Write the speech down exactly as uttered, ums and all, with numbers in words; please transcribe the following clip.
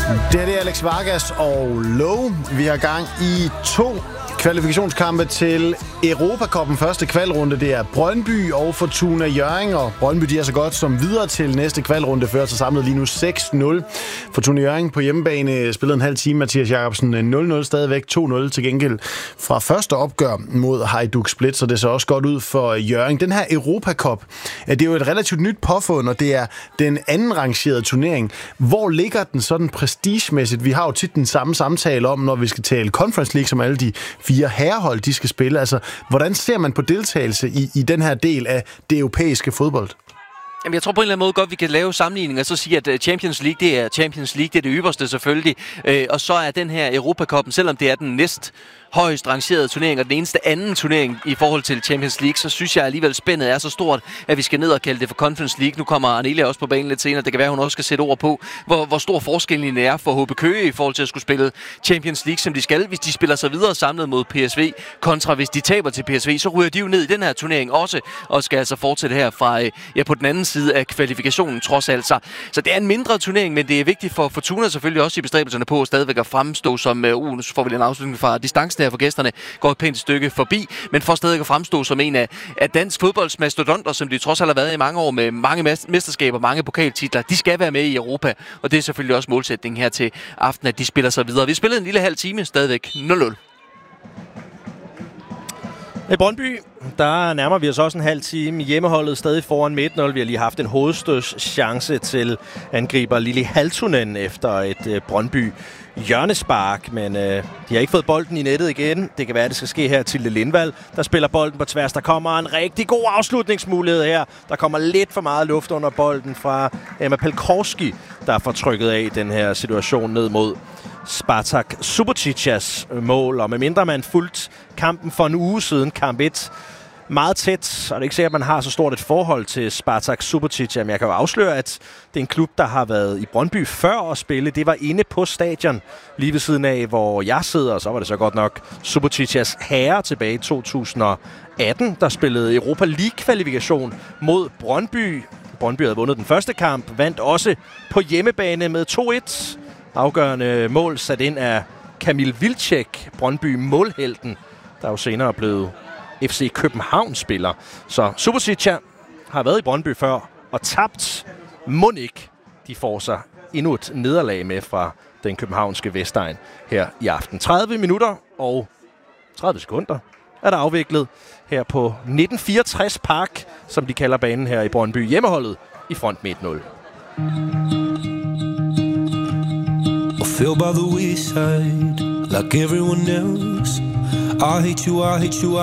Det her det er Alex Vargas og Low. Vi har gang i to kvalifikationskampe til Europacupen. Første kvalrunde, det er Brøndby og Fortuna Hjørring, og Brøndby de er så godt som videre til næste kvalrunde, fører sig samlet lige nu seks nul. Fortuna Hjørring på hjemmebane spillede en halv time, Mathias Jacobsen nul nul, stadigvæk to nul til gengæld fra første opgør mod Hajduk Split, så det ser også godt ud for Hjørring. Den her Europacup, det er jo et relativt nyt påfund, og det er den anden rangerede turnering. Hvor ligger den sådan prestigemæssigt? Vi har jo tit den samme samtale om, når vi skal tale Conference League, som alle de fire herrehold, de skal spille. Altså, hvordan ser man på deltagelse i, i den her del af det europæiske fodbold? Jamen, jeg tror på en eller anden måde godt, vi kan lave sammenligninger og så sige, at Champions League, det er Champions League, det er det ypperste selvfølgelig. Øh, og så er den her Europacupen, selvom det er den næst højst rangerede turnering, og den eneste anden turnering i forhold til Champions League, så synes jeg alligevel spændet er så stort, at vi skal ned og kalde det for Conference League. Nu kommer Arnelia også på banen lidt senere. Det kan være, at hun også skal sætte ord på, hvor, hvor stor forskellen er for H B Køge i forhold til at skulle spille Champions League, som de skal, hvis de spiller sig videre samlet mod P S V, kontra hvis de taber til P S V, så ryger de jo ned i den her turnering også, og skal altså fortsætte her fra, ja, på den anden side af kvalifikationen, trods alt. Så, så det er en mindre turnering, men det er vigtigt for Fortuna selvfølgelig også i bestræbelserne på at stadigvæk at fremstå som, uh, nu får vi en afslutning fra distancen her for gæsterne, går et pænt stykke forbi, men for stadig at fremstå som en af, af dansk fodbolds mastodonter, som de trods alt har været i mange år med mange mesterskaber, mange pokaltitler. De skal være med i Europa, og det er selvfølgelig også målsætningen her til aften, at de spiller sig videre. Vi spillede en lille halv time, stadigvæk nul nul. I Brøndby, der nærmer vi os også en halv time. Hjemmeholdet stadig foran med et nul. Vi har lige haft en hovedstøds chance til angriber Lili Haltunen efter et øh, Brøndby hjørnespark, men øh, de har ikke fået bolden i nettet igen. Det kan være, at det skal ske her til Lindvald, der spiller bolden på tværs. Der kommer en rigtig god afslutningsmulighed her. Der kommer lidt for meget luft under bolden fra Emma Pelkorski, der får trykket af den her situation ned mod Spartak Suboticias mål, og medmindre man fulgt kampen for en uge siden, kamp et, meget tæt, og det er ikke sikkert, at man har så stort et forhold til Spartak Subotica, men jeg kan jo afsløre, at det er en klub, der har været i Brøndby før at spille. Det var inde på stadion, lige ved siden af, hvor jeg sidder, og så var det så godt nok Suboticias herre tilbage i to tusind og atten, der spillede Europa League-kvalifikation mod Brøndby. Brøndby havde vundet den første kamp, vandt også på hjemmebane med to et. Afgørende mål sat ind af Kamil Vilcek, Brøndby målhelten, der jo senere er blevet F C København-spiller. Så Subotica har været i Brøndby før og tabt. Mon ikke de får sig endnu et nederlag med fra den københavnske Vestegn her i aften. tredive minutter og tredive sekunder er der afviklet her på nitten fireogtres Park, som de kalder banen her i Brøndby. Hjemmeholdet i front med et nul. Feel by the wayside like everyone else. I hate you, I hate you, I